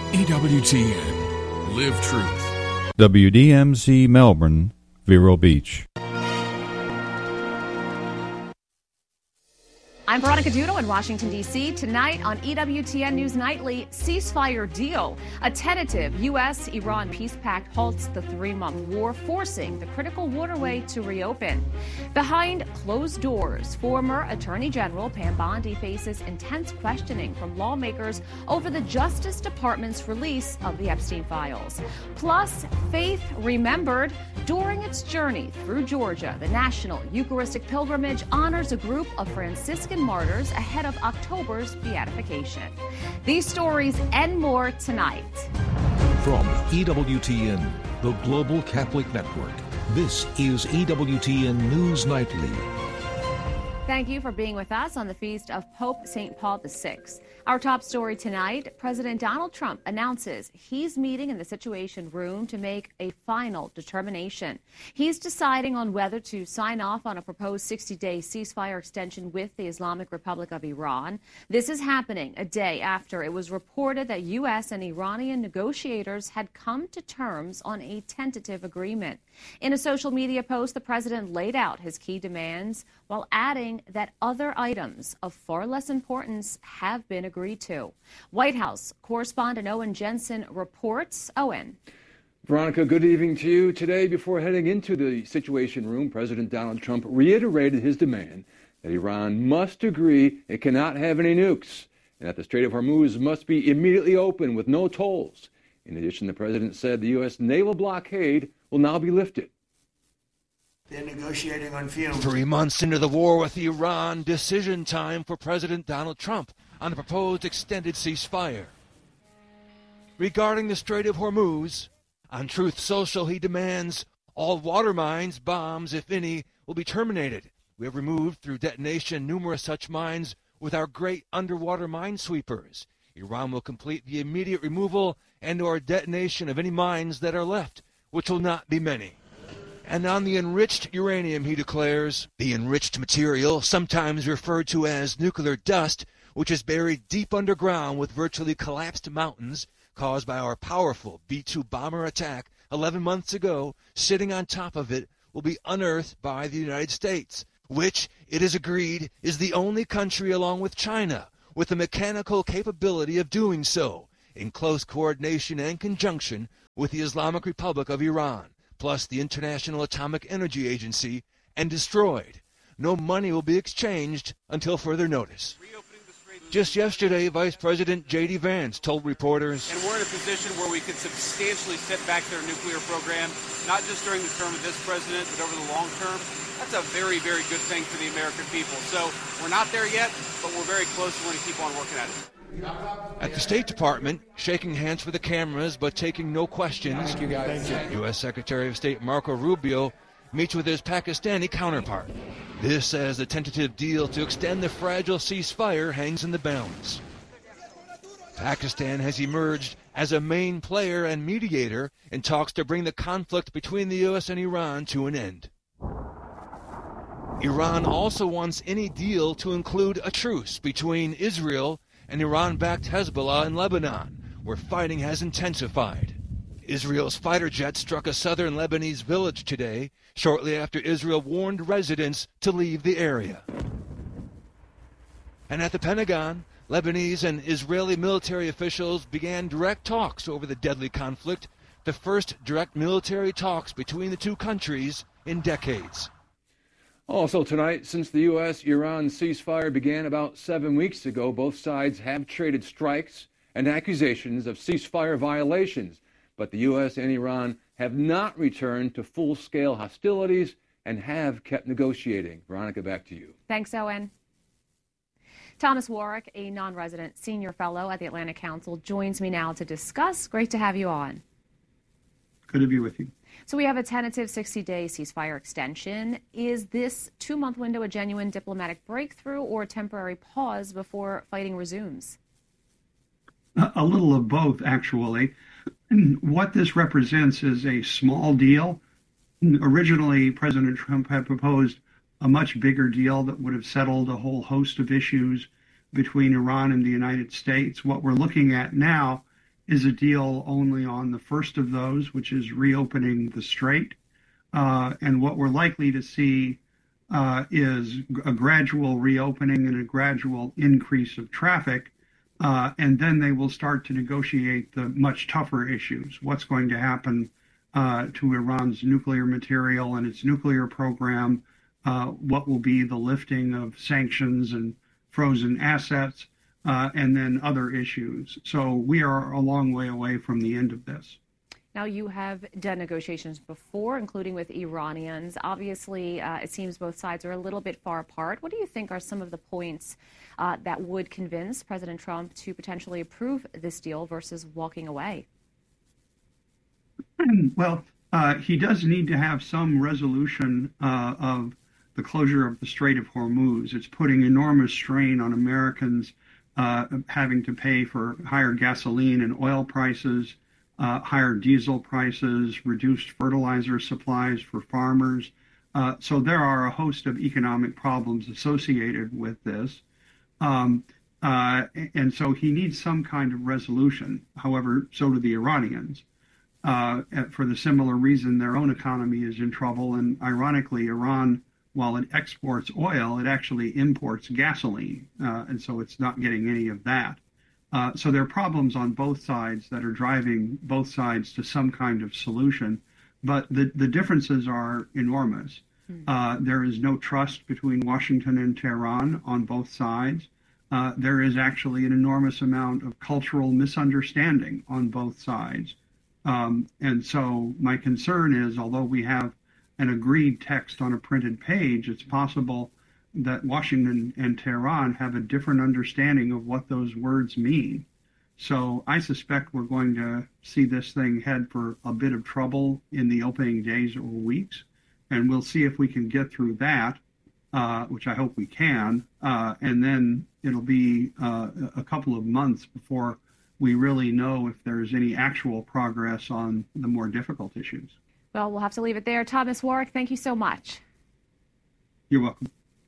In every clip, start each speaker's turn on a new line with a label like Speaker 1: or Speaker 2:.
Speaker 1: EWTN. Live truth.
Speaker 2: WDMZ Melbourne, Vero Beach.
Speaker 3: I'm Veronica Dudo in Washington, D.C. Tonight on EWTN News Nightly, ceasefire deal. A tentative U.S.-Iran peace pact halts the 3-month war, forcing the critical waterway to reopen. Behind closed doors, former Attorney General Pam Bondi faces intense questioning from lawmakers over the Justice Department's release of the Epstein files. Plus, faith remembered. During its journey through Georgia, the National Eucharistic Pilgrimage honors a group of Franciscan martyrs ahead of October's beatification. These stories and more tonight.
Speaker 1: From EWTN, the Global Catholic Network, this is EWTN News Nightly.
Speaker 3: Thank you for being with us on the feast of Pope St. Paul VI. Our top story tonight, President Donald Trump announces he's meeting in the Situation Room to make a final determination. He's deciding on whether to sign off on a proposed 60-day ceasefire extension with the Islamic Republic of Iran. This is happening a day after it was reported that U.S. and Iranian negotiators had come to terms on a tentative agreement. In a social media post, the president laid out his key demands while adding that other items of far less importance have been agreed to. White House correspondent Owen Jensen reports. Owen.
Speaker 4: Veronica, good evening to you. Today, before heading into the Situation Room, President Donald Trump reiterated his demand that Iran must agree it cannot have any nukes and that the Strait of Hormuz must be immediately open with no tolls. In addition, the president said the U.S. naval blockade will now be lifted.
Speaker 5: They're negotiating on fumes.
Speaker 6: 3 months into the war with Iran, decision time for President Donald Trump on the proposed extended ceasefire. Regarding the Strait of Hormuz, on Truth Social he demands all water mines, bombs, if any, will be terminated. We have removed through detonation numerous such mines with our great underwater minesweepers. Iran will complete the immediate removal and or detonation of any mines that are left, which will not be many. And on the enriched uranium, he declares, the enriched material, sometimes referred to as nuclear dust, which is buried deep underground with virtually collapsed mountains caused by our powerful B-2 bomber attack 11 months ago, sitting on top of it, will be unearthed by the United States, which, it is agreed, is the only country along with China with the mechanical capability of doing so, in close coordination and conjunction with the Islamic Republic of Iran, plus the International Atomic Energy Agency, and destroyed. No money will be exchanged until further notice. Just yesterday, Vice President J.D. Vance told reporters,
Speaker 7: and we're in a position where we could substantially set back their nuclear program, not just during the term of this president, but over the long term. That's a very, very good thing for the American people. So we're not there yet, but we're very close and we're going to keep on working at it.
Speaker 6: At the State Department, shaking hands for the cameras but taking no questions, U.S. Secretary of State Marco Rubio meets with his Pakistani counterpart. This as the tentative deal to extend the fragile ceasefire hangs in the balance. Pakistan has emerged as a main player and mediator in talks to bring the conflict between the U.S. and Iran to an end. Iran also wants any deal to include a truce between Israel and Iran-backed Hezbollah in Lebanon, where fighting has intensified. Israel's fighter jet struck a southern Lebanese village today, shortly after Israel warned residents to leave the area. And at the Pentagon, Lebanese and Israeli military officials began direct talks over the deadly conflict, the first direct military talks between the two countries in decades.
Speaker 4: Also tonight, since the U.S.-Iran ceasefire began about 7 weeks ago, both sides have traded strikes and accusations of ceasefire violations. But the U.S. and Iran have not returned to full-scale hostilities and have kept negotiating. Veronica, back to you.
Speaker 3: Thanks, Owen. Thomas Warwick, a non-resident senior fellow at the Atlantic Council, joins me now to discuss. Great to have you on.
Speaker 8: Good to be with you.
Speaker 3: So we have a tentative 60-day ceasefire extension. Is this 2-month window a genuine diplomatic breakthrough or a temporary pause before fighting resumes?
Speaker 8: A little of both, actually. What this represents is a small deal. Originally, President Trump had proposed a much bigger deal that would have settled a whole host of issues between Iran and the United States. What we're looking at now is a deal only on the first of those, which is reopening the strait. And what we're likely to see is a gradual reopening and a gradual increase of traffic. And then they will start to negotiate the much tougher issues. What's going to happen to Iran's nuclear material and its nuclear program? What will be the lifting of sanctions and frozen assets? And then other issues. So we are a long way away from the end of this.
Speaker 3: Now, you have done negotiations before, including with Iranians. Obviously, it seems both sides are a little bit far apart. What do you think are some of the points that would convince President Trump to potentially approve this deal versus walking away?
Speaker 8: Well, he does need to have some resolution of the closure of the Strait of Hormuz. It's putting enormous strain on Americans having to pay for higher gasoline and oil prices, higher diesel prices, reduced fertilizer supplies for farmers. So there are a host of economic problems associated with this. And so he needs some kind of resolution. However, so do the Iranians. For the similar reason, their own economy is in trouble. And ironically, Iran, while it exports oil, it actually imports gasoline. And so it's not getting any of that. So there are problems on both sides that are driving both sides to some kind of solution. But the differences are enormous. There is no trust between Washington and Tehran on both sides. There is actually an enormous amount of cultural misunderstanding on both sides. And so my concern is, although we have an agreed text on a printed page, it's possible that Washington and Tehran have a different understanding of what those words mean. So I suspect we're going to see this thing head for a bit of trouble in the opening days or weeks. And we'll see if we can get through that, which I hope we can. And then it'll be a couple of months before we really know if there's any actual progress on the more difficult issues.
Speaker 3: Well, we'll have to leave it there. Thomas Warrick, thank you so much.
Speaker 8: You're welcome.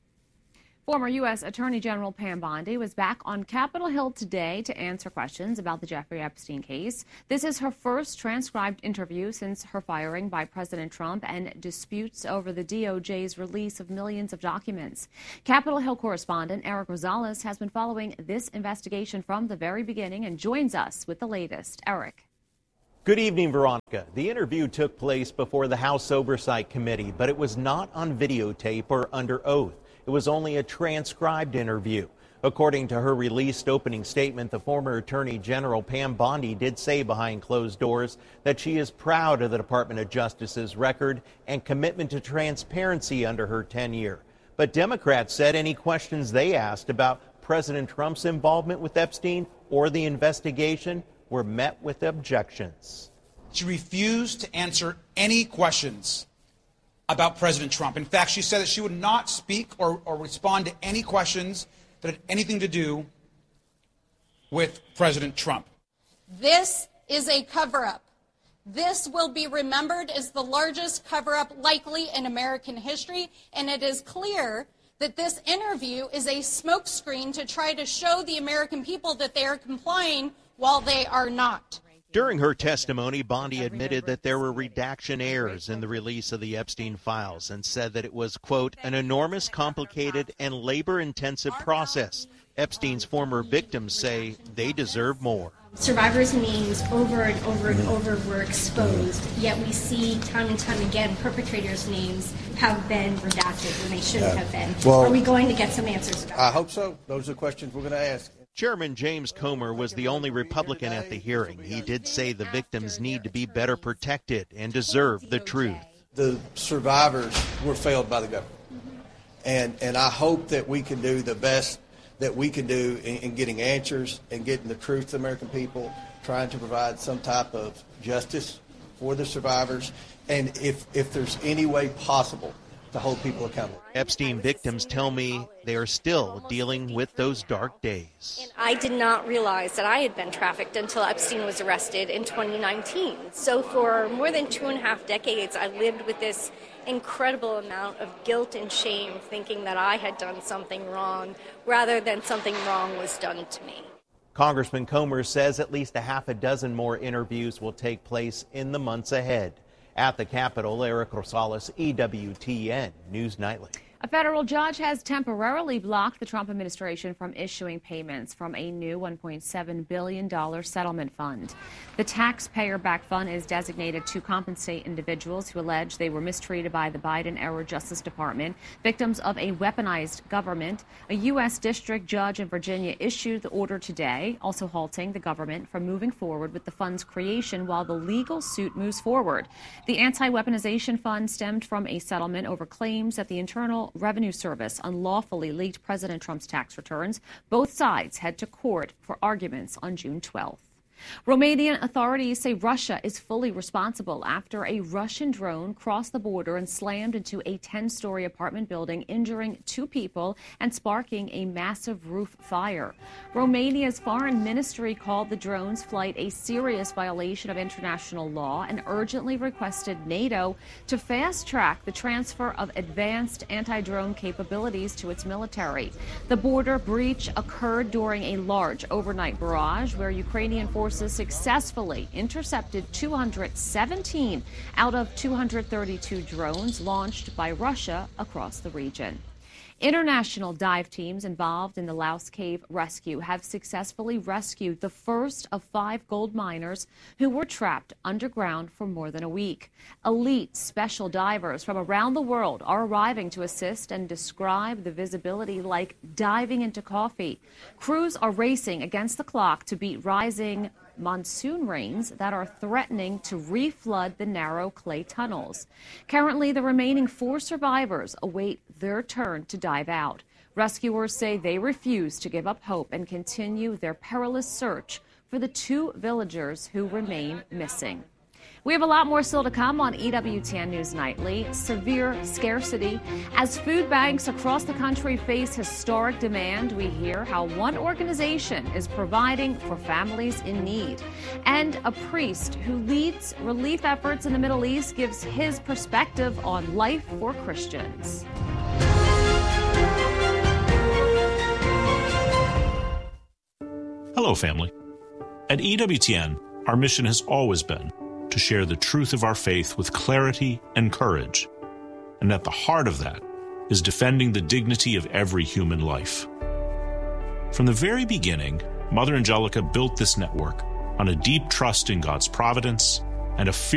Speaker 3: Former U.S. Attorney General Pam Bondi was back on Capitol Hill today to answer questions about the Jeffrey Epstein case. This is her first transcribed interview since her firing by President Trump and disputes over the DOJ's release of millions of documents. Capitol Hill correspondent Eric Rosales has been following this investigation from the very beginning and joins us with the latest. Eric.
Speaker 9: Good evening, Veronica. The interview took place before the House Oversight Committee, but it was not on videotape or under oath. It was only a transcribed interview. According to her released opening statement, the former Attorney General Pam Bondi did say behind closed doors that she is proud of the Department of Justice's record and commitment to transparency under her tenure. But Democrats said any questions they asked about President Trump's involvement with Epstein or the investigation were met with objections.
Speaker 10: She refused to answer any questions about President Trump. In fact, she said that she would not speak or respond to any questions that had anything to do with President Trump.
Speaker 11: This is a cover-up. This will be remembered as the largest cover-up likely in American history, and it is clear that this interview is a smokescreen to try to show the American people that they are complying while they are not.
Speaker 9: During her testimony, Bondi admitted that there were redaction errors in the release of the Epstein files and said that it was, quote, an enormous, complicated, and labor-intensive process. Epstein's former victims say they deserve more.
Speaker 12: Survivors' names over and over and over were exposed, yet we see time and time again perpetrators' names have been redacted when they shouldn't have been. Well, are we going to get some answers about that?
Speaker 13: I hope so. Those are questions we're going to ask.
Speaker 9: Chairman James Comer was the only Republican at the hearing. He did say the victims need to be better protected and deserve the truth.
Speaker 13: The survivors were failed by the government. And I hope that we can do the best that we can do in getting answers and getting the truth to the American people, trying to provide some type of justice for the survivors, and if there's any way possible to hold people accountable.
Speaker 9: Epstein victims tell me they are still dealing with those dark days.
Speaker 12: And I did not realize that I had been trafficked until Epstein was arrested in 2019. So for more than 2.5 decades, I lived with this incredible amount of guilt and shame, thinking that I had done something wrong rather than something wrong was done to me.
Speaker 9: Congressman Comer says at least a half a dozen more interviews will take place in the months ahead. At the Capitol, Eric Rosales, EWTN News Nightly.
Speaker 3: A federal judge has temporarily blocked the Trump administration from issuing payments from a new $1.7 billion settlement fund. The taxpayer-backed fund is designated to compensate individuals who allege they were mistreated by the Biden-era Justice Department, victims of a weaponized government. A U.S. district judge in Virginia issued the order today, also halting the government from moving forward with the fund's creation while the legal suit moves forward. The anti-weaponization fund stemmed from a settlement over claims that the Internal Revenue Service unlawfully leaked President Trump's tax returns. Both sides head to court for arguments on June 12th. Romanian authorities say Russia is fully responsible after a Russian drone crossed the border and slammed into a 10-story apartment building, injuring 2 people and sparking a massive roof fire. Romania's foreign ministry called the drone's flight a serious violation of international law and urgently requested NATO to fast-track the transfer of advanced anti-drone capabilities to its military. The border breach occurred during a large overnight barrage where Ukrainian forces successfully intercepted 217 out of 232 drones launched by Russia across the region. International dive teams involved in the Laos Cave rescue have successfully rescued the first of 5 gold miners who were trapped underground for more than a week. Elite special divers from around the world are arriving to assist and describe the visibility like diving into coffee. Crews are racing against the clock to beat rising monsoon rains that are threatening to reflood the narrow clay tunnels. Currently, the remaining 4 survivors await their turn to dive out. Rescuers say they refuse to give up hope and continue their perilous search for the 2 villagers who remain missing. We have a lot more still to come on EWTN News Nightly. Severe scarcity. As food banks across the country face historic demand, we hear how one organization is providing for families in need. And a priest who leads relief efforts in the Middle East gives his perspective on life for Christians.
Speaker 14: Hello, family. At EWTN, our mission has always been to share the truth of our faith with clarity and courage. And at the heart of that is defending the dignity of every human life. From the very beginning, Mother Angelica built this network on a deep trust in God's providence and a fear